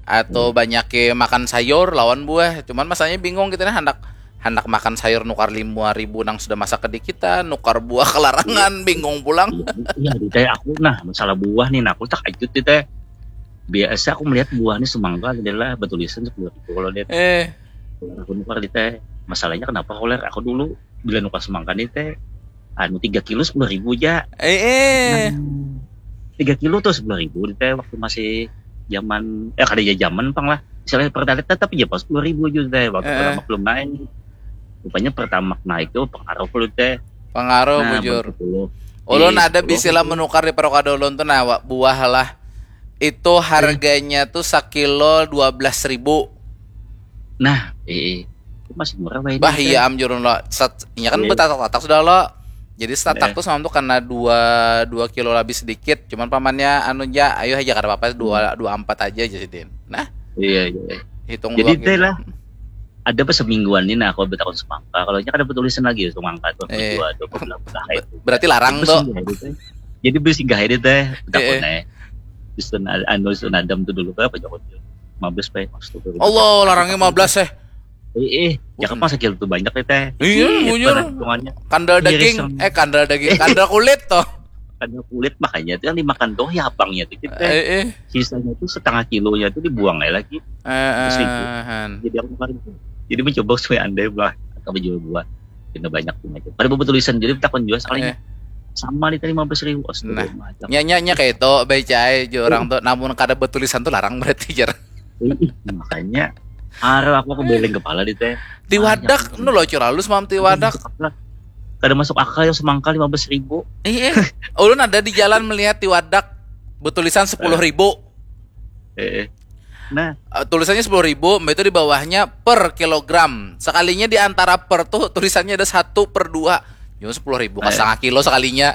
atau banyak makan sayur lawan buah. Cuman masanya bingung kita nih hendak makan sayur nukar 5.000 nang sudah masa kedik kita, nukar buah kelarangan, bingung pulang. Iya, teh aku nah masalah buah nih, nah aku tak ajut teh. Biasa aku melihat buah ini semangka adalah bertulisan 10.000 kalau dia. Aku nukar di teh. Masalahnya kenapa kalau aku dulu bila nukar semangka nih teh, 3 kilo 10.000 aja. 3 kilo tuh 10.000 di teh waktu masih zaman kada ya zaman pang lah. Misalnya pertalite tapi ya pas 10.000 juga teh waktu pertama belum naik. Rupanya pertama naik tuh pengaruh lu teh. Pengaruh bujur. Ulun ada bisilah menukar di Perokadolon tuh nah buah lah. Itu harganya tuh sekilo 12.000. Nah, itu masih murah lah ini. Bah iya am jurun lo. Iya kan betatak sudah lo. Jadi statak tuh sama tuh karena 2 kilo lebih sedikit. Cuman pamannya anu ya, ayo aja kada apa-apa 24 aja Din. Nah, iya. Hitung jadi teh lah. Ada pas semingguan ini nah kalau betakon semangka. Kalau nya ada tulisan lagi semangka tuh dua itu. Berarti larang tuh. Jadi bersinggah ini teh betakon Kristen anu Adam tuh dulu berapa Joko? 15 pe. Allah, larangnya 15 jangan masa kilo tuh banyak teh. Iya, bujur. Kandal daging, kandal kulit toh. Kandal kulit makanya itu yang dimakan doh ya abangnya tuh kita. Sisanya tuh setengah kilonya tuh dibuang lagi. Jadi aku kemarin jadi mencoba supaya andai lah atau menjual buah. Kena banyak tuh macam. Pada beberapa tulisan jadi kita akan jual sekalinya. Sama di 15.000. Nah, nya kayak itu becai orang tuh namun kada betulisan tuh larang berarti jar. Makanya aku beleng kepala di teh. Di wadak nu lo curalus mam ti wadak. Kada masuk akal yang semangka 15.000. Ulun ada di jalan melihat di wadak betulisan 10.000. Nah, tulisannya 10.000, itu di bawahnya per kilogram. Sekalinya di antara per tuh tulisannya ada 1/2. Yo 10.000 ke setengah kilo sekalinya.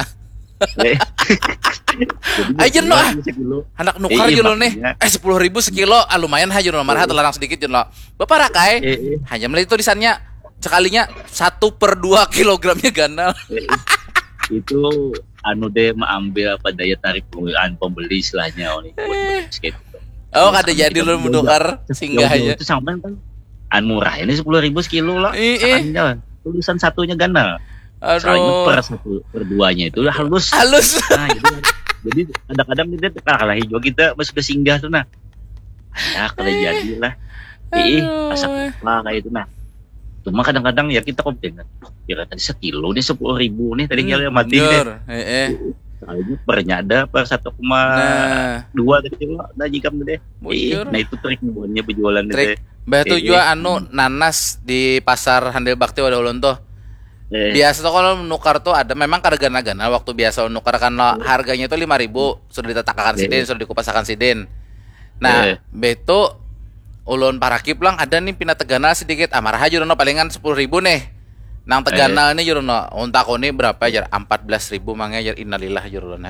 Aja no anak nukar jual nih 10.000 sekilo lumayan aja no marah larang sedikit jual bapak rakai hanya melihat tulisannya sekalinya 1/2 kilogramnya ganal. Itu anu deh mengambil apa daya tarik pembeli istilahnya kada jadi lo menukar singgahnya itu sampai kan murah ini 10.000 sekilo lah tulisan satunya ganal. Soalnya per duanya itu udah halus. Nah, jadi kadang-kadang kita kalah hijau kita masih udah singgah tuh nah. Ya kalau jadilah. Asal kayak itu nah. Cuma kadang-kadang ya kita komplain. Kira tadi sekilo nih 10.000 nih tadi kira mati deh. Soalnya pernya ada per 1,2 kilo dah jika deh. Nah itu trik buatnya penjualan deh. Bah tuh juga nanas di pasar Handel Bakti wadah ulun tuh. Biasa tuh kalau menukar tuh ada memang kada gana-gana waktu biasa menukar kan harganya tuh 5.000 sudah ditatakan sidin sudah dikupasakan sidin. Nah, beto ulun parakip lang ada nih pindah tegana sedikit amarah aja no palingan 10.000 nih. Nang tegana ini jurono untak ini berapa aja 14.000 mangnya aja innalillah jurono.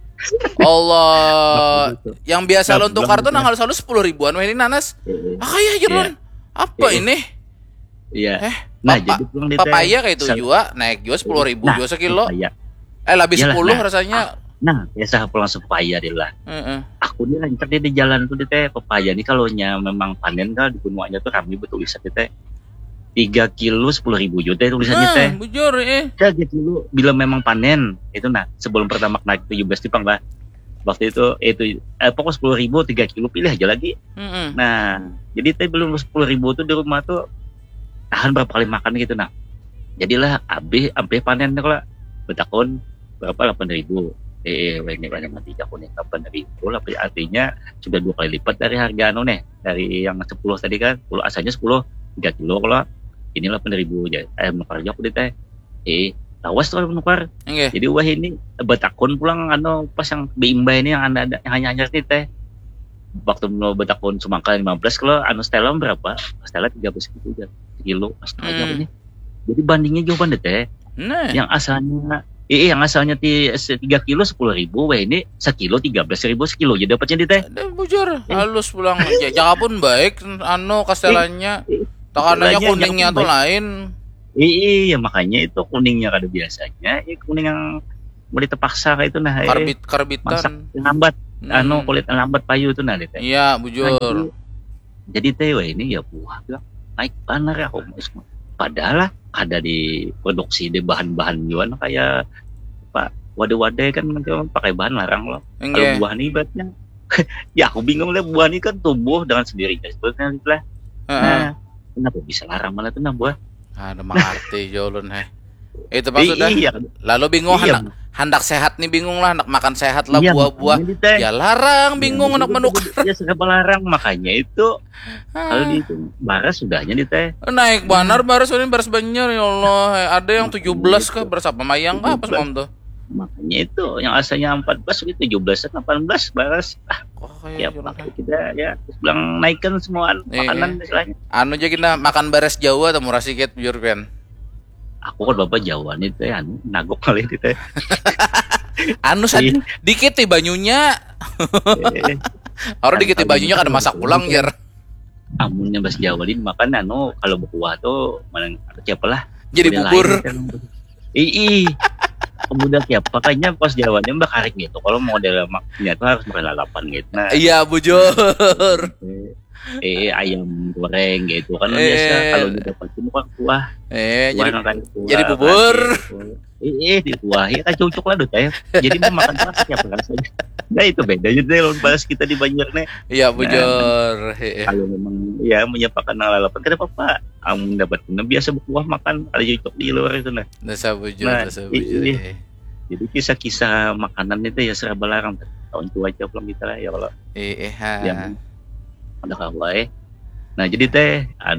Allah, yang biasa lo tukar tuh nang halus 10.000-an ini nanas. Kayak jurono. Apa ini? Iya. Nah, jadi papaya kayak itu juga naik juga 10.000 juga sekilo. Lebih 10 rasanya. Nah, biasa pulang pepaya dia lah. Aku nih lancar dia di jalan tuh teh pepaya nih kalau memang panen kan di gunungnya tuh kami betulisan teh 3 kilo 10.000 juga tulisannya teh. Bujur 3 kilo bila memang panen itu nah sebelum pertama naik 17 tipang lah. Waktu itu pokok 10.000 3 kilo pilih aja lagi. Nah, jadi teh belum 10.000 tuh di rumah tuh tahan berapa kali makan gitu nah. Jadilah ampe panen kalau betakon berapa 8.000. Ini banyak mati kuning 8.000 lah artinya sudah 2 kali lipat dari harga dari yang 10 tadi kan 10 asalnya 10 3 kilo kalau ini 8.000 aja nukar aja aku teh tawas tuh nukar jadi wah ini betakon pulang pas yang beimba ini yang ada yang hanya nih teh waktu mau betakon semangka 15 kalau Stella berapa Stella 30 gitu aja kilo aja ini jadi bandingnya jawaban teh yang asalnya yang asalnya 3 kilo 10.000, wah ini sekilo 13.000 sekilo jadi dapatnya di teh. Bujur, halus pulang aja. Jangan pun baik, kastelannya, tekanannya kuningnya tuh lain. Iya makanya itu kuningnya kada biasanya, kuning yang boleh terpaksa kayak itu nah. Karbitan. Masak lambat, kulit lambat payu itu nah di teh. Iya, bujur. jadi teh wah ini ya buah bilang naik banar ya aku padahal lah ada di produksi di bahan-bahan jualan kayak pak wadah-wadah kan macam pakai bahan larang loh. Kalau buah ini ibaratnya ya aku bingung lah, buah ini kan tumbuh dengan sendirinya sebetulnya gitu lah. Nah, kenapa bisa larang malah tuh buah? Ada mengerti jolun itu maksudnya. Iya. Lalu bingung hendak sehat nih, bingung lah hendak makan sehat lah buah-buah. Ya larang, bingung hendak menukar. Ya serba larang, makanya itu kalau di itu baras sudahnya di teh. Naik banar baras ini baras banyak ya Allah. Ada yang 17 kah, beras apa mayang kah apa semua tuh. Makanya itu yang asalnya 14 itu 17 18 baras. Ya pakai kita ya bilang naikkan semua makanan istilahnya. Anu aja kita makan baras Jawa atau murah sikit jujur kan. Aku kan bapak Jawa nih teh anu nagok kali itu teh. Anu dikit nih banyunya. Orang dikit nih banyunya kan masak pulang jar. Amunnya bahasa Jawa ini makan anu kalau berkuah tuh mana siapa lah. Jadi bubur. Kemudian ya pakainya pas Jawanya mbak karik gitu. Kalau model maknya tuh harus makan lalapan gitu. Nah, iya bujur. Ayam goreng gitu kan biasa kalau dapat bukan kuah. Jadi bubur. Di kuah ya kan cocok lah tuh ya. Jadi mau makan apa siapa rasanya. Nah itu bedanya deh lawan bahas kita di Banjar nih. Iya bujur. Kalau memang ya menyiapkan lalapan kenapa Pak? Amun dapat biasa berkuah makan ada cocok di luar itu nah. Nasa bujur. Jadi kisah-kisah makanan itu ya serba larang tahun tua aja belum kita lah ya kalau. Yang ada kawai. Nah jadi teh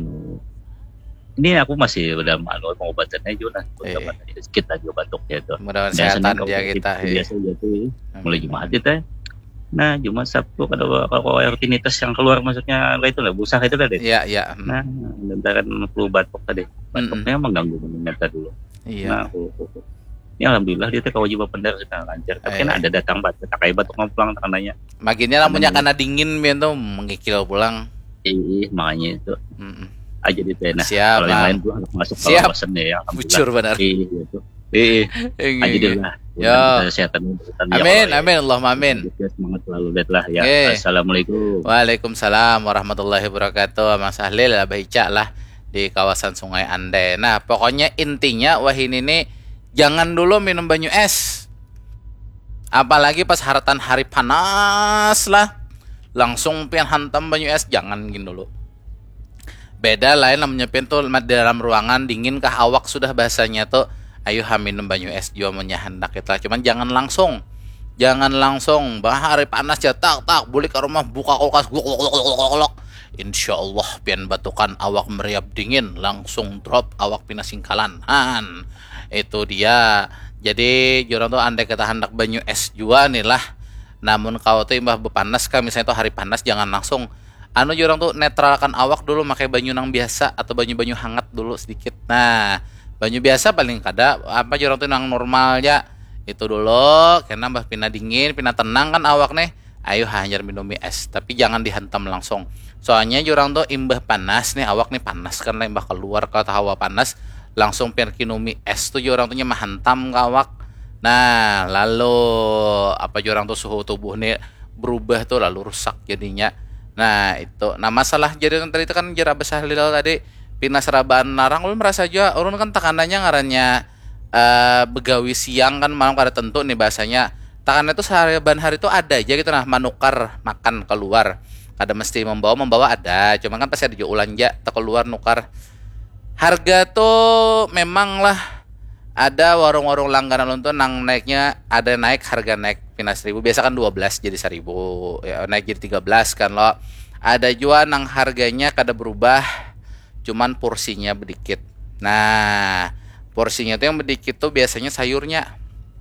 ini aku masih udah malu pengobatannya juga kita juga batuknya itu. Mudah-mudahan kesehatan dia kita. Biasa gitu mulai Jumat itu. Nah Jumat Sabtu kalau rutinitas yang keluar maksudnya itu lah busak itu tadi. Iya. Nah lantaran flu batuk tadi. Batuknya mengganggu ternyata dulu. Iya. Nah ini alhamdulillah dia kewajiban pendar sudah lancar. Tapi kan ada datang batuk kayak batuk mau pulang tandanya. Makinnya lampunya karena dingin tuh mengikil pulang. Makanya itu. Aja di tena. Siap. Kalau yang lain tuh masuk kalau bosannya ya. Bujur benar. Gitu. Aja deh lah. Ya. Kesehatan. Amin. Allahumma amin. Semangat selalu lah ya. Assalamualaikum. Waalaikumsalam warahmatullahi wabarakatuh. Mas Ahlil Bahica lah di kawasan Sungai Ande. Nah, pokoknya intinya Wahin ini jangan dulu minum banyu es. Apalagi pas haratan hari panas lah. Langsung pian hantam banyu es, jangan gini dulu. Beda lain namanya pintu di dalam ruangan dingin kah awak sudah bahasanya tuh ayo minum banyu es juga menyahandak itu lah. Cuman jangan langsung hari panas ya tak boleh ke rumah buka kulkas glok insyaallah pian batukan awak meriap dingin langsung drop awak pina singkalan itu dia. Jadi jorang tuh andai kata hendak banyu es juga nih lah, namun kau tuh imbah bepanas kan misalnya tuh hari panas jangan langsung jorang tuh netralkan awak dulu pakai banyu nang biasa atau banyu hangat dulu sedikit. Nah banyu biasa paling kada apa jorang tuh nang normal ya itu dulu karena mbah pina dingin pina tenang kan awak nih ayo hanyar minum es tapi jangan dihantam langsung soalnya jorang tuh imbah panas nih awak nih panas kan lah imbah keluar ke hawa panas langsung pian kinumi es tuh jorang tuh mah hantam ke awak. Nah lalu apa jorang tuh suhu tubuh nih berubah tuh lalu rusak jadinya. Nah itu masalah jadi tadi itu kan jara besar lila tadi pina serabaan larang ulun merasa aja ulun kan tekanannya ngarannya begawi siang kan malam kada tentu nih bahasanya takanan itu serabaan hari itu ada aja gitu nah manukar makan keluar kada mesti membawa ada cuma kan pasti ada juga ulanja tak keluar nukar harga tuh memang lah ada warung-warung langganan ulun tuh nang naiknya ada naik harga naik pina 1.000 biasa kan 12 jadi 1.000 ya naik jadi 13 kan lo ada juga nang harganya kada berubah cuman porsinya sedikit. Nah porsinya tuh yang sedikit tuh biasanya sayurnya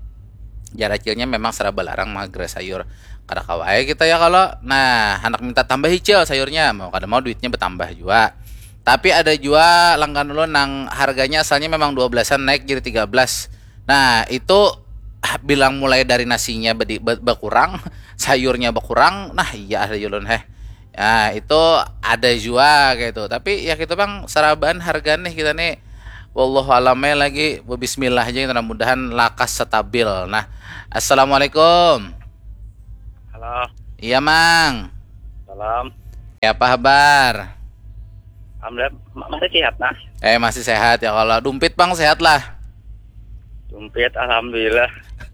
jaraknya memang serba larang mager sayur kada kawai kita ya kalau anak minta tambah hijau sayurnya mau kada mau duitnya bertambah juga. Tapi ada juga langganan dulu nang harganya asalnya memang 12-an naik jadi 13. Nah itu bilang mulai dari nasinya berkurang sayurnya berkurang nah iya ada julun ya itu ada juga gitu tapi ya gitu bang serabaan harga nih kita nih wallahu alamnya lagi bismillah aja mudah-mudahan lakas stabil. Nah assalamualaikum. Halo. Iya mang. Salam. Ya apa kabar? Alhamdulillah masih sehat nah. Masih sehat ya, kalau Dumpit Bang sehat lah. Dumpit alhamdulillah.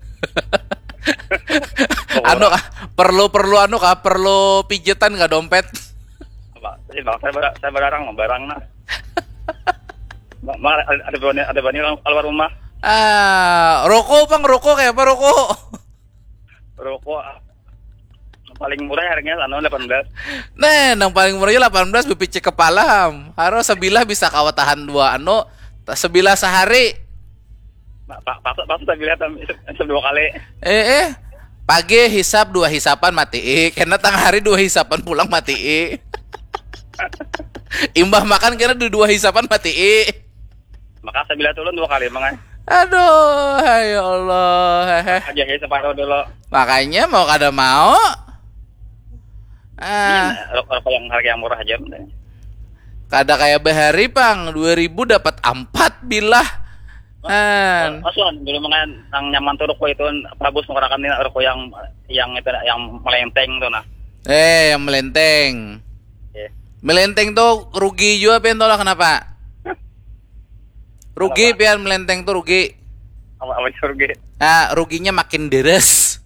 Anu perlu anu kah, perlu pijetan nggak dompet? Bang, saya barang nah. Ada bani keluar rumah. Rokok Bang, rokok kayak apa rokok? Rokok paling murah harganya 18. Nah, yang paling murahnya 18 BPC kepala. Harus sebilah bisa kawatahan dua sebilah sehari. Pak saya lihat dua kali. Pagi hisap 2 hisapan mati. Karena tengah hari 2 hisapan pulang mati. Imbah makan kira 2 hisapan mati. Maka saya bilang turun 2 kali mangai. Aduh, ya Allah. Aja separuh dulu. Makanya mau kada mau. Rokok yang harga yang murah aja. Kada kayak behari Bang, 2000 dapat 4 bilah. Masukan dulu mangan yang nyaman tuh rokok itu Prabus menggunakan rokok yang itu yang melenteng tuh nah. Yang melenteng. Melenteng tuh rugi juga pian tolak kenapa? Rugi pian melenteng tuh rugi. Apa rugi? Ruginya makin deres.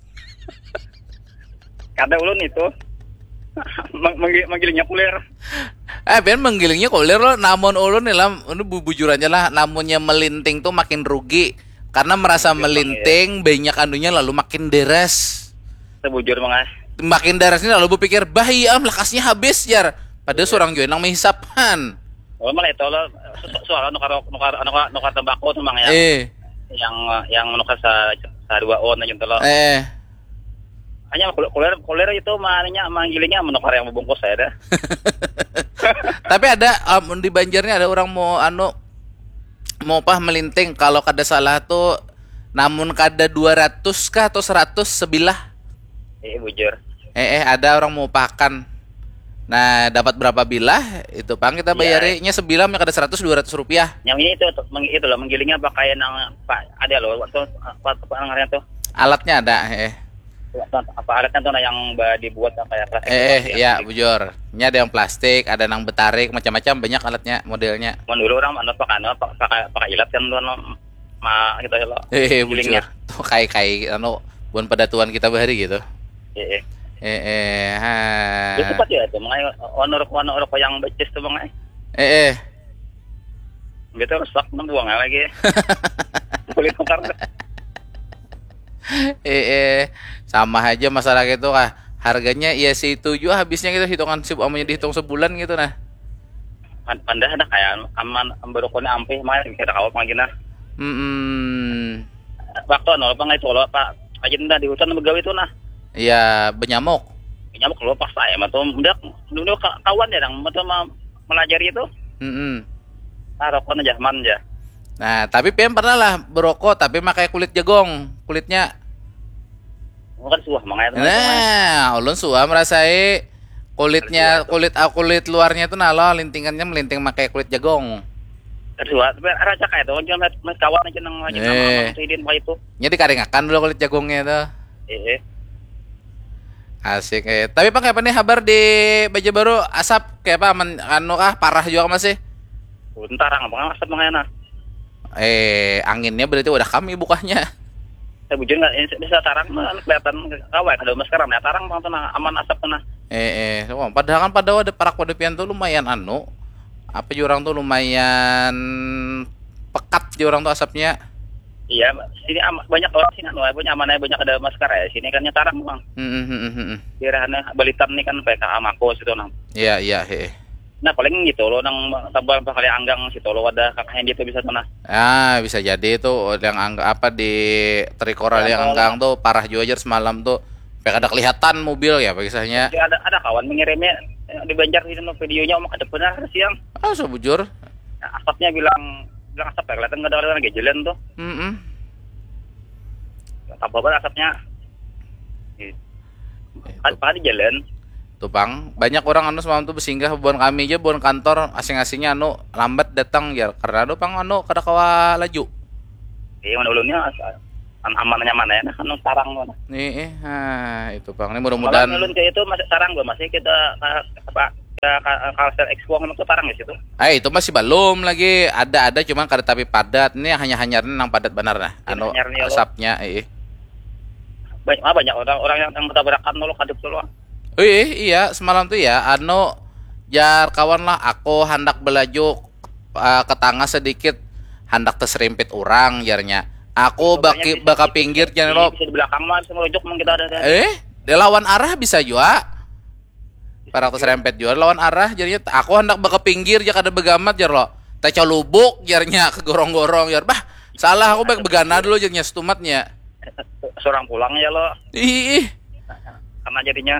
Kada ulun itu menggilingnya kulir. Pian menggilingnya kulir loh, namun ulun nih lah, ini bujurannya lah, namunnya melinting tuh makin rugi. Karena merasa melinting, banyak anunya lalu makin deres. Sebujur mangah. Makin deresnya lalu berpikir, bahaya lekasnya habis jar. Padahal seorang jual nang menghisapan. Oh malah itu lo soal nukar tembakau tuh mang ya. Yang nukar sa 2 on aja tuh lo. Hanya kuler itu maninya manggilingnya menukar yang membungkus saya dah. Tapi ada di Banjarnya ada orang mau melinting kalau kada salah tuh, namun kada 200 kah atau 100 sebilah. Bujur. Ada orang mau pakan. Nah, dapat berapa bilah? Itu Bang kita bayarnya sebilah yang kada 100-200 rupiah. Yang ini itu loh menggilingnya pakai yang Pak ada loh waktu apa namanya tuh. Alatnya ada, Apa alatnya tuh yang dibuat kayak plastik. Iya, bujur. Ini ada yang plastik, ada yang betarik, macam-macam banyak alatnya, modelnya. Dulu orang pakai ilat kan tuh gitu ya lo. Bujur. Tuh kai buan pedatuan kita bahari gitu. Itu cepat ya tuh, mengenai rokok yang becis tuh mengenai. Gitu rusak membuang lagi. Kulit tukar. Sama aja masalah gitu kah. Harganya ya situ juga habisnya gitu, hitungan amanya dihitung sebulan gitu nah. Pandah ada kayak aman berokoknya ampih mah kira kawat mangina. Waktu pang itu lo Pak agenda di hutan begawi itu nah. Iya, benyamuk lo pas saya mah tuh dulu kawan ya nang melajari itu. Rokoknya zaman aja. Nah, tapi PM pernah lah berokok tapi pakai kulit jagong, kulitnya. Bukan suah manganya. Nah, ulun suah merasai kulitnya, kulit luarnya itu nalo lintingannya melinting pakai kulit jagong. Suah, tapi rasa kayak itu jangan kawan aja nang aja sama sidin itu. Jadi karengakan dulu kulit jagongnya tuh. Asik Tapi Pak kayak apa nih kabar di Baja Baru asap kayak apa kah parah juga masih? Bentarang bang asap mangana. Anginnya berarti udah kami bukanya. Saya bujur nggak bisa tarang kelihatan kawai kada sekarang ya tarang bang tuh aman asap tuh nah. Padahal ada parak padepian tuh lumayan apa jurang tuh lumayan pekat jurang tuh asapnya. Iya, sini banyak orang sini banyak amannya banyak ada masker ya. Sini kan tarang bang. Daerahnya Balitan nih kan PK Amako situ nang. Iya. Nah paling gitu loh nang tabal kali anggang situ lo ada kakaknya gitu bisa tuh nah. Bisa jadi tuh yang apa di Trikoral yang anggang tuh parah juga aja semalam tuh. Kayak ada kelihatan mobil ya kisahnya. Ada kawan mengirimnya di Banjar itu videonya omong ada benar siang. Sebujur. Nah, asapnya bilang asap ya kelihatan nggak ada orang gejelan tuh. Apa asapnya? Apa di jalan? Tuh Bang, banyak orang semalam tuh bersinggah buan kami aja buan kantor asing-asingnya lambat datang ya karena Bang kada kawa laju. Mana ulunnya aman nyaman ya kan tarang mana. Itu Bang, ini mudah-mudahan ulun kayak itu masih tarang gua masih kita Kalsel Expo itu parang ya situ. Itu masih belum lagi, ada cuman kada tapi padat. Ini hanya nang padat benar nah. Anu asapnya Banyak orang yang bertabrakan dulu kadep dulu. Iya, semalam tuh ya jar kawan lah aku hendak belaju ke tengah sedikit hendak terserimpit orang jarnya. Aku baka pinggir jangan lo. Bisa di belakang mah bisa merujuk mungkin kita ada. Dia lawan arah bisa juga. Para terserempet juga lawan arah jadinya aku hendak baka pinggir ya kada begamat jar lo. Teh lubuk jarnya ke gorong-gorong jar. Bah, salah aku begana dulu jarnya setumatnya. Seorang pulang ya lo. Karena jadinya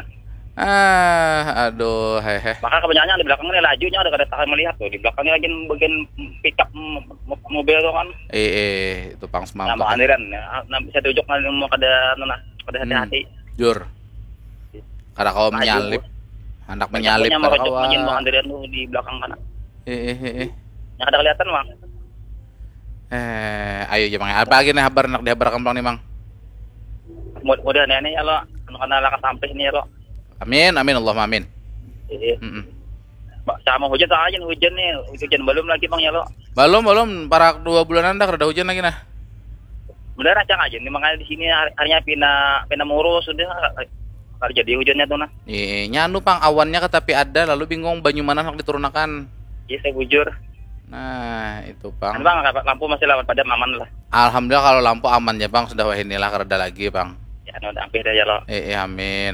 aduh hehe. Maka kebanyakan di belakangnya lajunya ada kada tahan melihat tuh. Di belakangnya lagi bagian pick up mobil tuh kan. Itu pang semam. Nama andiran. Nah, bisa diujuk mau kada hati-hati. Jur. Kada kau menyalip. Hendak menyalip kalau kawan. Mau andiran tuh di belakang kanan. Yang ada kelihatan, Bang. Ayo aja Bang. Apa lagi nih kabar nak dihabarkan Bang nih, Bang? Mudah-mudahan ini ya lo, karena laka sampai sini ya lo. Amin, Allahumma amin. Sama hujan aja hujan nih, hujan belum lagi Bang ya lo. Belum, para 2 bulan anda kada hujan lagi nah. Bener aja aja nih makanya di sini harinya pina murus sudah kalau jadi hujannya tuh nah. Nyanu Pang awannya tapi ada lalu bingung banyu mana nak diturunakan. Iya saya bujur. Nah, itu Pang. Bang, lampu masih lawan pada aman lah. Alhamdulillah kalau lampu aman ya Bang, sudah wah inilah kereda lagi Bang. Ya, udah hampir aja lo. Amin.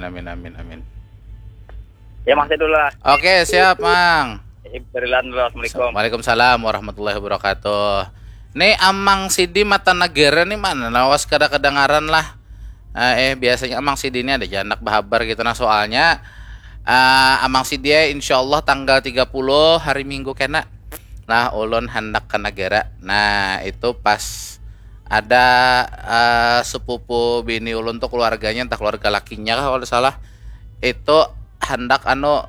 Ya masih dulu lah. Oke, siap Mang. Berilan dulu. Assalamualaikum. Waalaikumsalam warahmatullahi wabarakatuh. Nih Amang Sidi mata negara nih mana? Lawas kada kedengaran lah. Biasanya Amang Sidi ini ada janak bahabar gitu nah soalnya Amang Sidi insyaallah tanggal 30 hari Minggu kena. Nah, ulun hendak ke negara. Nah, itu pas ada sepupu bini ulun tuh keluarganya entah keluarga lakinya kalau salah itu hendak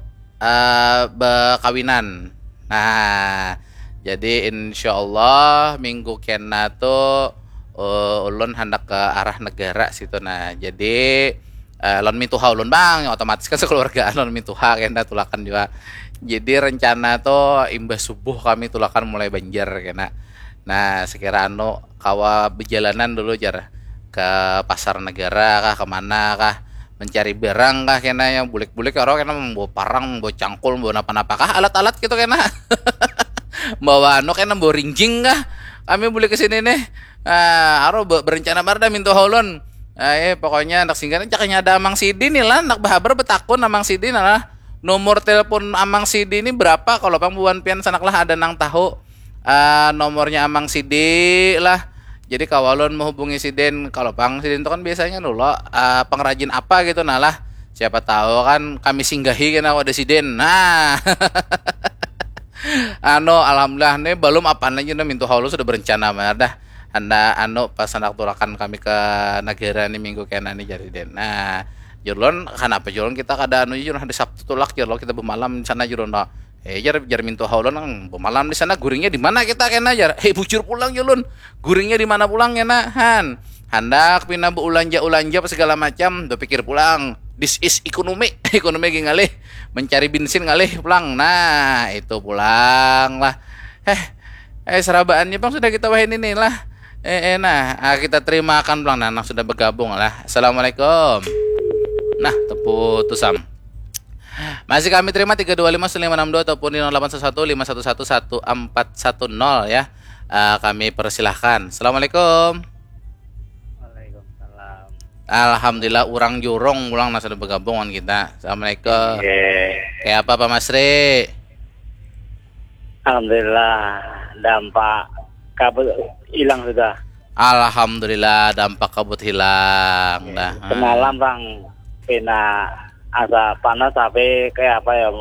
berkawinan. Nah, jadi insyaallah minggu kena tuh ulun hendak ke arah negara situ. Nah, jadi lon mintuha ulun Bang, otomatis kan sekeluargaan lon mintuha kena tulakan juga. Jadi rencana tuh imbas subuh kami tulakan mulai banjar kena. Nah, sekira kawa berjalanan dulu jar ke pasar negara kah kemana kah mencari barang kah kena yang bulik-bulik orang kena membawa parang, membawa cangkul, membawa apa-apa kah alat-alat gitu kena. Bawa kena membawa rinjing kah kami boleh ke sini nih. Berencana marda minta holon. Pokoknya anak singgahnya caknya ada Amang Sidi nih lah nak bahabar betakun Amang Sidi nah. Nomor telepon Amang Sidi ini berapa kalau Bang buan pian sanaklah ada nang tahu nomornya Amang Sidi lah. Jadi kawalon menghubungi Siden kalau Bang Siden itu kan biasanya dulu pengrajin apa gitu nah lah. Siapa tahu kan kami singgahi kena ada Siden. Nah. Alhamdulillah nih belum apaan lagi nih minta haulu sudah berencana dah. Anda pas anak tulakan kami ke negara nih minggu kena nih jadi den. Nah, jurlon kenapa jurlon kita kada jurlon hari Sabtu tulak jurlon kita bermalam di sana jurlon. Jar minta haulu nang bermalam di sana guringnya di mana kita kena jar. Bujur pulang jurlon. Guringnya di mana pulang kena han. Hendak pindah ulanja apa segala macam, do pikir pulang. This is ekonomi ngalih mencari bensin ngalih pulang. Nah, itu pulang lah. Serabaannya Bang sudah kita wahin ini lah. Kita terimakan pulang nah sudah bergabung lah. Assalamualaikum. Nah, terputus Sam. Masih kami terima 3251562 ataupun di 081151111410 ya. Kami persilahkan. Assalamualaikum. Waalaikumsalam. Alhamdulillah orang jurong pulang nah sudah bergabungan kita. Assalamualaikum. Kayak apa Pak Masri? Alhamdulillah dampak kabut hilang sudah. Alhamdulillah dampak kabut hilang. Dah. Semalam Bang pina asa panas sampai kayak apa ya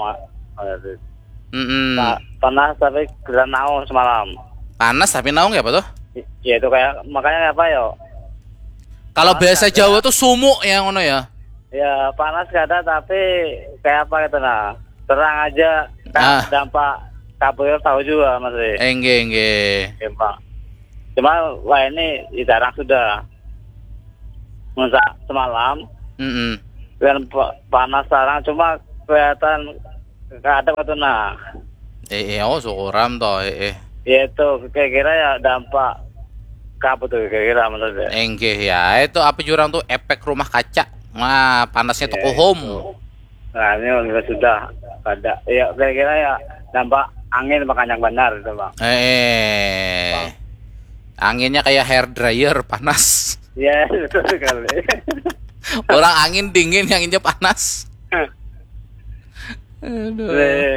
panas sampai geran naung semalam. Panas tapi naung ya apa tuh? Ya itu kayak makanya apa ya? Kalau bahasa Jawa tuh sumuk ya ngono ya. Ya panas kada tapi kayak apa gitu nah. Terang aja dampak kabel tahu juga Mas. Enggak. Ya, Bang. Cuma wah ini jarang sudah. Masa semalam. Dan panas sekarang cuma kelihatan ada betul nah. Oh syukuram toh. Ya itu kira-kira ya dampak apa tuh kira-kira menurut saya? Enggak ya, itu apa jurang tuh efek rumah kaca. Nah, panasnya tuh home. Nah, ini sudah ada. Ya kira-kira ya dampak angin makanya benar itu, Bang. Anginnya kayak hair dryer panas. Iya, betul sekali. Orang angin dingin, anginnya panas. Aduh.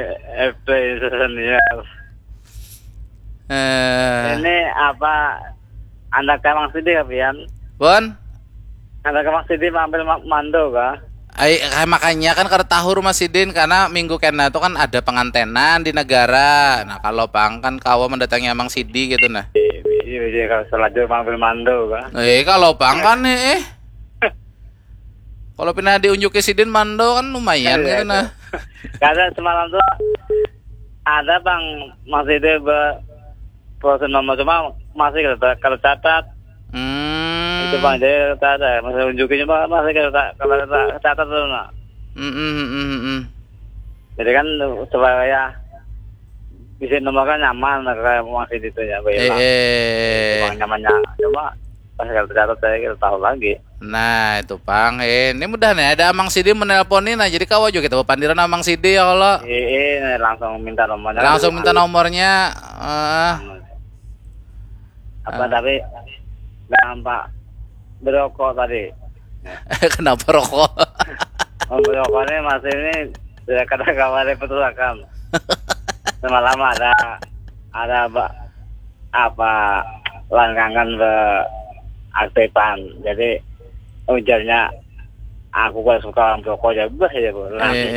Ini apa? Anda Kamang Sidi kapian? Bon? Anda Kamang Sidi ambil mando kah? Makanya kan kada tahu rumah Sidin karena minggu kena itu kan ada pengantenan di negara. Nah kalau Bang kan kawa mendatangi Amang Sidi gitu nah. Iya kalau selajur ambil mando kah? Kalau Bang kan kalau pernah diunjuk ke Sidin mando kan lumayan gitu nah. Karena semalam tuh ada Bang masih dia proses nomor cuma masih kalau catat. Itu Bang jadi catat masih unjukin cuma masih kalau catat tuh nah. Jadi kan supaya bisa nomor kan nyaman kayak masih itu ya. Bang nyamannya cuma pas kalau catat saya kita tahu lagi. Nah itu Bang, ini mudah nih ada Amang Sidi menelponin, nah jadi kawan juga kita pandiran Amang Sidi ya kalau. Langsung minta nomornya. Langsung minta nomornya. Apa tapi nampak berokok tadi. Kenapa rokok? Berokoknya masih ini sudah kadang-kadang petulakan. Semalam ada apa langgangan aktifan. Jadi ujarnya aku gak suka merokok ya bah ya bu.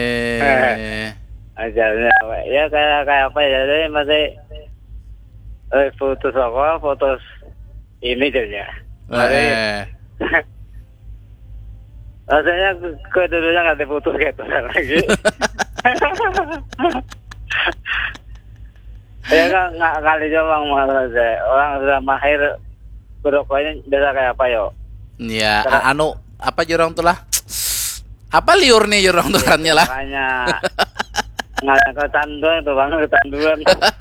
Ajarnya ya kayak apa ya jadi masih foto rokok, foto ini jadinya. Rasanya kedua-duanya nggak diputus gitu lagi. Ya kan nggak kali coba orang sudah mahir berokoknya biasa kayak apa yo? Ya, apa jurang tuh lah? Apa liur nih jurang tuh rannya lah? Makanya nggak ketanduan itu Bang, ketanduan.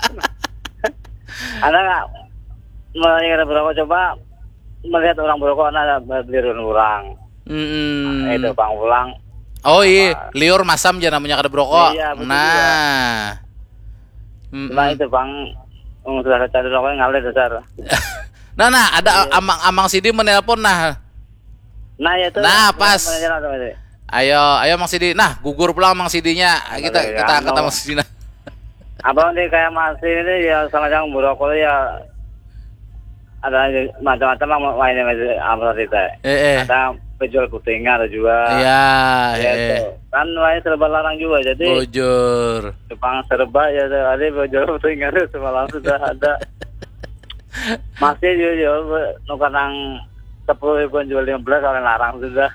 Anda nggak melihat berokok coba melihat orang berokok ada liur orang. Itu Bang ulang. Oh iya, liur masam aja namanya kada berokok. Iya, nah. Nah itu Bang sudah cari rokoknya ngalir besar. Nah ada Amang Sidi menelpon nah. Nah ya itu. Nah pas. Ayo Mang Sidi. Nah gugur pulang Mang Sidinya. Kita angkat Mang Sidi. Abang nih kayak masih ini ya sama yang berokok ya ada macam-macam mainnya apa kita. Ada penjual putingnya ada juga. Iya. Kan lain serba larang juga jadi. Bujur. Jepang serba ya ada penjual putingnya semalam sudah ada. Masih jual nukar nang 10.000 jual 15 kalau larang sudah.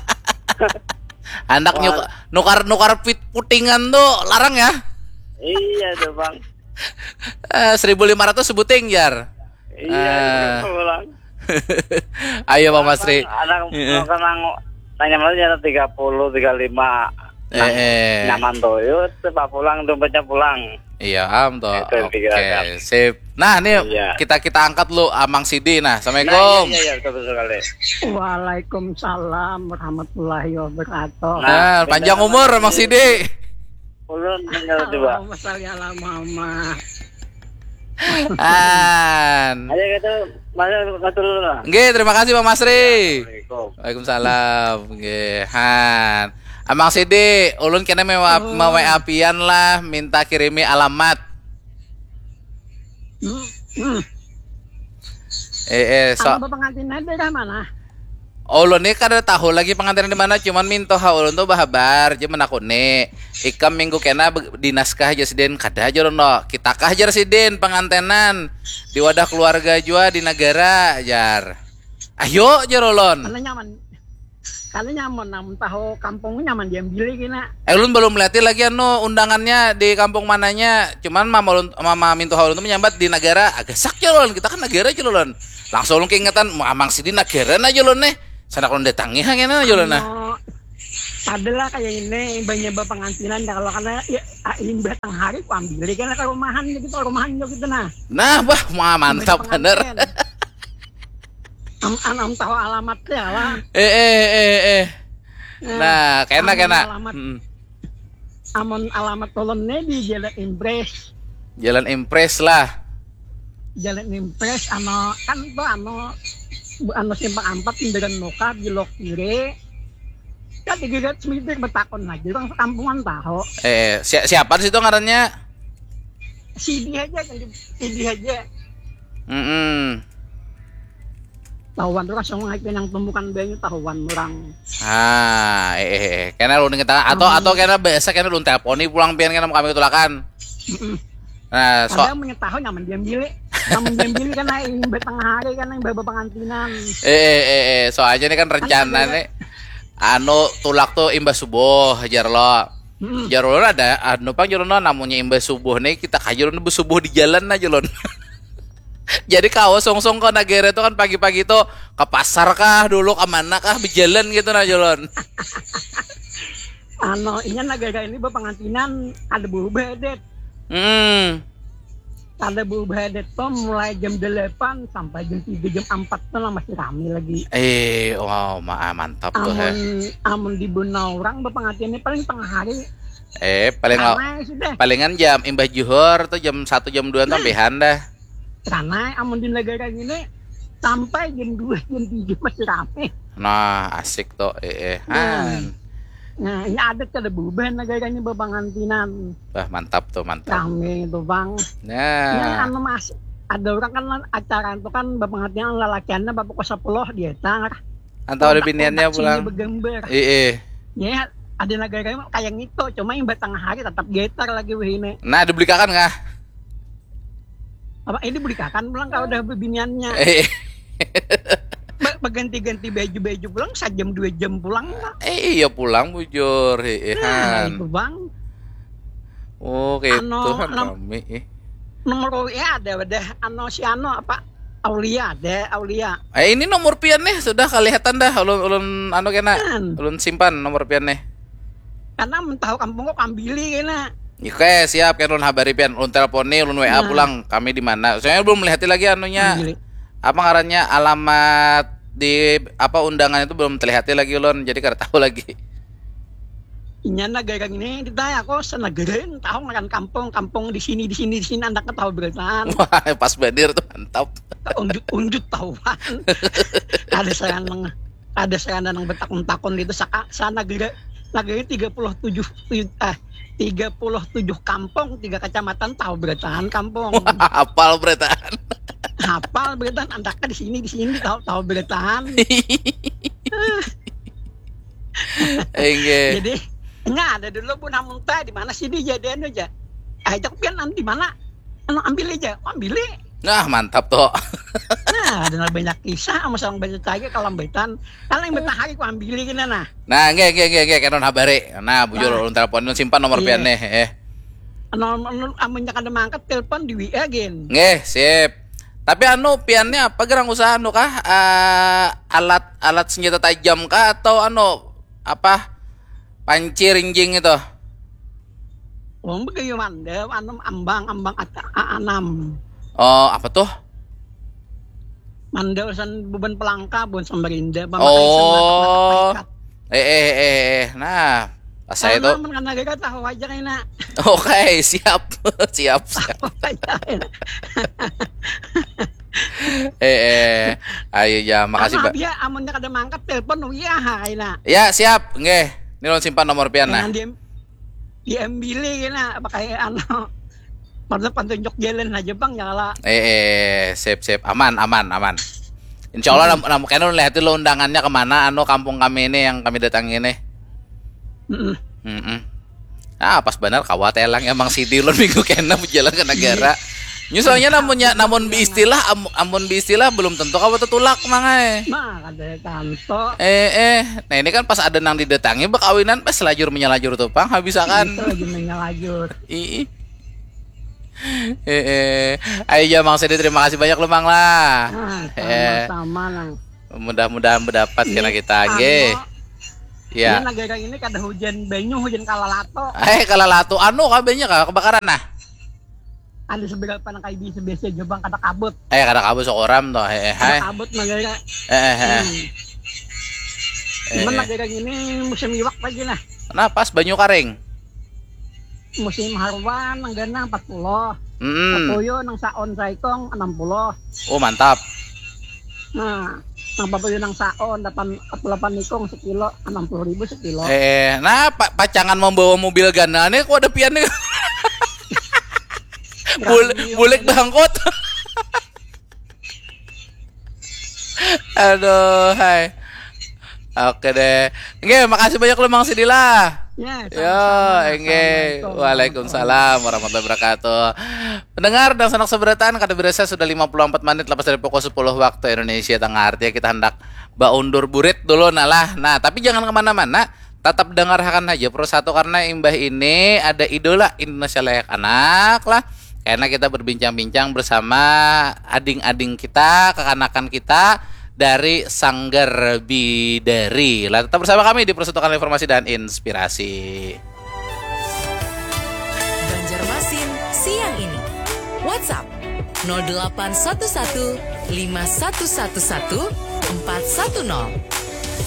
Anak nukar putingan tuh larang ya? Iya tuh Bang. 1.500 sebuting jar. Iya pulang. Ayo Bang Masri. Anak nukar nang tanya malah 30 35. Nyaman tuh yuk cepat pulang dompetnya pulang. Iya toh. Oke, sip. Nah, nih kita angkat lu Amang Sidi. Nah, Assalamualaikum. Iya, betul sekali. Waalaikumsalam warahmatullahi wabarakatuh. Nah, panjang umur Amang Sidi. Ulun tinggal coba. Masalah mama. Ayo gitu, matur dulu. Nggih, terima kasih Bang Masri. Waalaikumsalam. Nggih, Han. Amang Sidi, ulun kena mau apian lah, minta kirimi alamat. Apa pengantinnya dari mana? Ulun nih kada tahu lagi pengantin di mana, cuman minta ulun tuh bahabar, cuman aku nih ikam minggu kena dinas kah aja sidin, kada aja loh, kita kah aja sidin pengantenan di wadah keluarga jua di negara jar. Ayo jarolon. Kalau nyaman, namun tahu kampungnya nyaman dia pilih kena. Ulun belum lihat lagi undangannya di kampung mananya. Cuman mama minta ulun tuh menyambat di negara agak sak ulun. Kita kan negara aja ulun. Langsung ulun keingetan Amang Sidi negara aja ulun nih. Sana ulun datangi hangena aja ulun nah. adalah kayak ini imbanya pengantinan kalau karena ya ini batang hari ku ambil kan ke rumahan gitu nah. Nah, bah, mantap bener. Am tahu alamatnya lah. Nah, kena. Amon alamat tolonnya di Jalan Impres. Jalan Impres lah. Jalan Impres kan tuh simpang 4 tindakan Noka di Lok Kiri. Kan digigat semiter bertakon lagi orang kampungan tahu. Siapa sih itu ngarannya? Sidi aja. Tahuan tuh langsung ngaitin yang temukan banyu tahuan orang. Kena lu ngetak atau kena biasa kena lu teleponi pulang pian kena kami ketulakan. Nah, ada mengetahui nyaman diam bilik kan yang betengah hari kan yang bawa pengantinan. Soalnya ini kan rencana nih. Tulak tuh imbas subuh jarlo. Jarlo ada pang jarlo namanya imbas subuh nih kita kajuran imbas subuh di jalan aja lon. Jadi kau song-song ke negara itu kan pagi-pagi tuh ke pasar kah dulu ke mana kah berjalan gitu nah jalan. Ini negara ini pengantinan ada berubah det. Ada berubah det tuh mulai jam 8 sampai jam 3 jam 4 tuh masih ramai lagi. Wow, mantap tuh. Amun di Bunau orang pengantinan ini paling tengah hari. Palingan jam imbah juhur tuh jam 1 jam 2 sampai dah. Karena amun di negara ini sampai jam 2 jam 3 masih ramai. Nah, asik tuh. Nah, ini ada berubah negara ini pengantinan. Wah, mantap. Kami itu bang. Nah. Ini mas, ada orang kan acara itu kan pengantinan lelakiannya bapak ke 10 dia tar. Antau ada biniannya pulang. Bergambar. Ya, ada negara kayak gitu, cuma yang batang hari tetap getar lagi ini. Nah, dibelikan nggak? Apa ini belikan pulang kalau udah biniannya. Berganti-ganti baju pulang 1 jam 2 jam pulang enggak? Iya pulang bujur. Itu bang. Gitu kan rame. Nomor WA ada si apa? Aulia. Ini nomor pian nih sudah kelihatan dah ulun kena. Ulun simpan nomor pian nih. Karena tahu kampung kok ambili kena. Oke, siap kan ulun habari pian, ulun telepon nih, ulun WA pulang. Kami di mana? Soalnya belum melihat lagi anunya. Apa ngarannya alamat di apa undangan itu belum terlihat lagi ulun, jadi kada tahu lagi. Inya negara ini kita aku senegarain tahu makan kampung di sini anda ketahui beritaan. Wah, pas badir tuh mantap. Unjut tahuan. Ada serangan yang betakun-takun itu sa negara 37 kampung 3 kecamatan tahu beritaan kampung. Hafal beritaan. Hafal beritaan anda di sini tahu beritaan. Jadi nggak ada dulu pun namun di mana sih dia jadian aja. Ajak pian nanti mana? Ambil aja. Nah, mantap tuh. Nah, ada banyak kisah sama orang banyak lagi kalau betan. Kalau yang betah hari ku ambil gini nah. Nah, nggak kanon habari. Nah, bujur ulun telepon simpan nomor pian nih. Amunnya kada mangkat telepon di WA gen. Nggih, sip. Tapi piannya apa gerang usaha kah? Alat senjata tajam kah atau apa? Panci rinjing itu. Bagaimana deh? Ambang anam. Oh, apa tuh? Mandel san beban pelangka bun Samarinda. Nah, pas saya itu. Kan tahu aja kena. Oke, siap. Ayo ya, makasih Pak. Dia amunnya kada mangkat telepon kena. Ya, siap. Nggih. Ini lo simpan nomor pian nah. Diambil kena pakai pada pantunjuk jalan aja bang nyala. Sip. Aman. Insya Allah kayaknya lihat dulu undangannya kemana kampung kami ini yang kami datangi ini. Pas benar kawat elang emang Sidi lo minggu kena berjalan ke negara. Nyusulnya namun biistilah belum tentu kawat tulak mangai. Nah, ada kanto. Nah ini kan pas ada nang didatangi bekawinan pas selajur menyelajur tuh pang habis akan. Lagi menyelajur. Ayo ya Mang Sidi, terima kasih banyak lu Mang lah. Sama-sama lang. Mudah-mudahan mendapat kena kita ge. Iya. Negara ini kada hujan banyu, hujan kalalato. Kalalato anu kabehnya kebakaran nah. Ada seberapa nang kayak bisa biasa Jepang kada kabut. Kada kabut sokoram toh. Kada kabut negara. Cuman negara ini musim iwak lagi nah. Nah, pas banyu karing. Musim harwan nang ganang 40. Papuyo nang saon saikong 60. Oh, mantap. Nah, nang papuyo nang saon 88 ikong sekilo 60.000 sekilo. Nah, pacangan membawa mobil ganane kok ada pian nih. Bulik bangkot. Aduh, hai. Oke deh. Nge, makasih banyak lu Mang Sidila. Yo, nge. Waalaikumsalam warahmatullahi wabarakatuh. Pendengar dan sanak seberatan, kada berasa sudah 54 menit lepas dari pukul 10 waktu Indonesia Tengah. Artinya kita hendak undur burit dulu nalah. Nah, tapi jangan kemana-mana. Tetap dengarkan aja Pro 1 karena imbah ini ada idola Indonesia Layak Anak lah. Karena kita berbincang-bincang bersama ading-ading kita, kekanakan kita dari Sanggar Bidari. Lah, tetap bersama kami di Persatukan Informasi dan Inspirasi. Banjarmasin siang ini. WhatsApp 0811 5111 410.